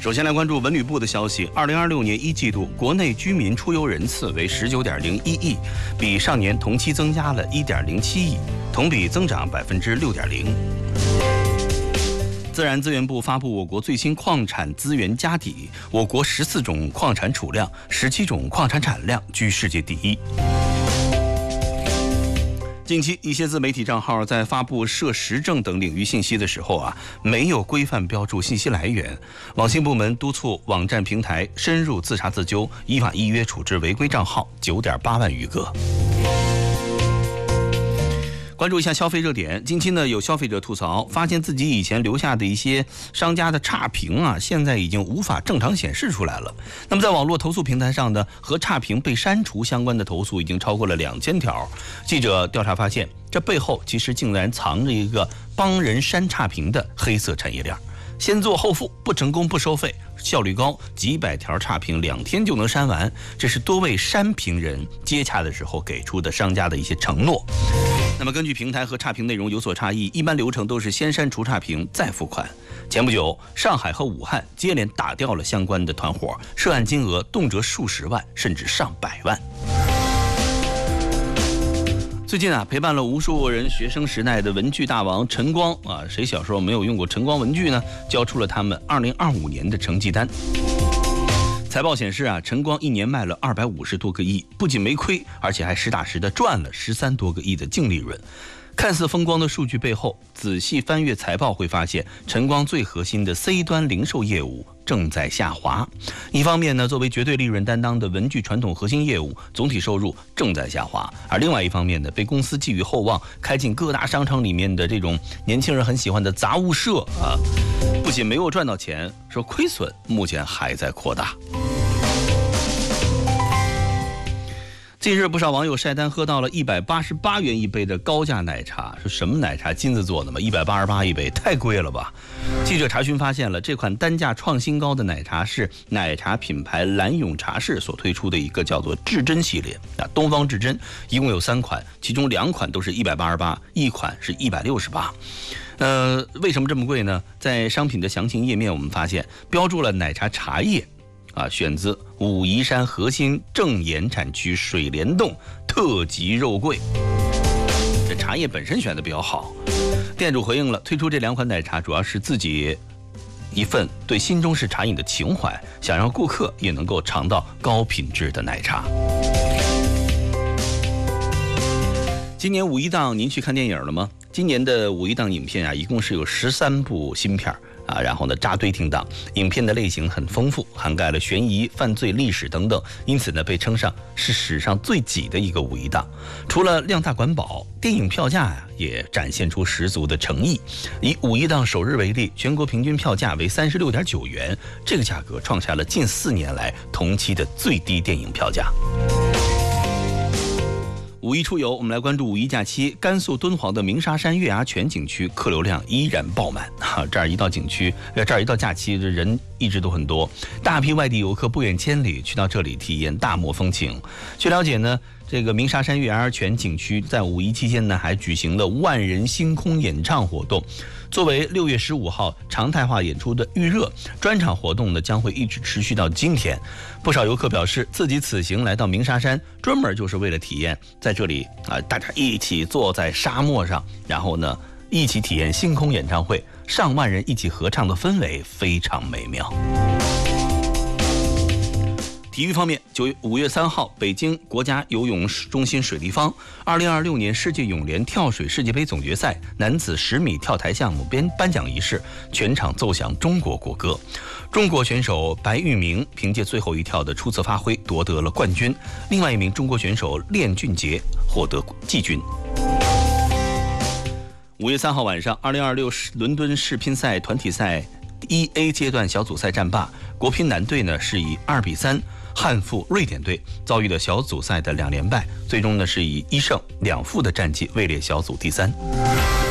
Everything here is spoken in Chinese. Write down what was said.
首先来关注文旅部的消息，2026年1季度国内居民出游人次为19.01亿，比上年同期增加了1.07亿，同比增长6.0%。自然资源部发布我国最新矿产资源家底，我国14种矿产储量、17种矿产产量居世界第一。近期，一些自媒体账号在发布涉时政等领域信息的时候没有规范标注信息来源。网信部门督促网站平台深入自查自纠，依法依约处置违规账号9.8万余个。关注一下消费热点，近期呢，有消费者吐槽，发现自己以前留下的一些商家的差评现在已经无法正常显示出来了。那么在网络投诉平台上呢，和差评被删除相关的投诉已经超过了2000条。记者调查发现，这背后其实竟然藏着一个帮人删差评的黑色产业链。先做后付，不成功不收费，效率高，几百条差评2天就能删完。这是多位删评人接洽的时候给出的商家的一些承诺。那么根据平台和差评内容有所差异，一般流程都是先删除差评再付款。前不久，上海和武汉接连打掉了相关的团伙，涉案金额动辄数十万甚至上百万。最近陪伴了无数人学生时代的文具大王陈光谁小时候没有用过陈光文具呢？交出了他们2025年的成绩单。财报显示陈光一年卖了250多个亿，不仅没亏，而且还实打实的赚了13多个亿的净利润。看似风光的数据背后，仔细翻阅财报会发现，陈光最核心的 C 端零售业务正在下滑。一方面呢，作为绝对利润担当的文具传统核心业务，总体收入正在下滑；而另外一方面呢，被公司寄予厚望，开进各大商场里面的这种年轻人很喜欢的杂物社不仅没有赚到钱，说亏损目前还在扩大。近日，不少网友晒单喝到了188元一杯的高价奶茶，说什么奶茶金子做的吗？188一杯，太贵了吧？记者查询发现了，这款单价创新高的奶茶是奶茶品牌蓝永茶室所推出的一个叫做至臻系列东方至臻，一共有3款，其中2款都是188，一款是168。为什么这么贵呢？在商品的详情页面，我们发现标注了奶茶茶叶选自武夷山核心正盐产区水帘洞特级肉桂。这茶叶本身选的比较好。店主回应了，推出这2款奶茶主要是自己一份对新中式茶饮的情怀，想让顾客也能够尝到高品质的奶茶。今年五一档您去看电影了吗？今年的五一档影片一共是有13部新片然后呢扎堆听档，影片的类型很丰富，涵盖了悬疑、犯罪、历史等等，因此呢被称上是史上最挤的一个五一档。除了量大管饱，电影票价也展现出十足的诚意。以五一档首日为例，全国平均票价为36.9元，这个价格创下了近4年来同期的最低电影票价。五一出游，我们来关注五一假期。甘肃敦煌的鸣沙山月牙泉景区客流量依然爆满这儿一到假期，这人一直都很多，大批外地游客不远千里去到这里体验大漠风情。据了解呢，这个鸣沙山月牙泉景区在五一期间呢，还举行了万人星空演唱活动。作为6月15号常态化演出的预热，专场活动呢将会一直持续到今天。不少游客表示，自己此行来到鸣沙山，专门就是为了体验在这里大家一起坐在沙漠上，然后呢一起体验星空演唱会，上万人一起合唱的氛围非常美妙。体育方面，5月3号，北京国家游泳中心水立方2026年世界泳联跳水世界杯总决赛男子10米跳台项目颁奖仪式，全场奏响中国国歌。中国选手白玉明凭借最后一跳的出色发挥夺得了冠军，另外一名中国选手练俊杰获得季军。5月3号晚上，2026伦敦世乒赛团体赛1A 阶段小组赛战罢，国乒男队呢是以2比3憾负瑞典队，遭遇了小组赛的2连败，最终呢是以1胜2负的战绩位列小组第3。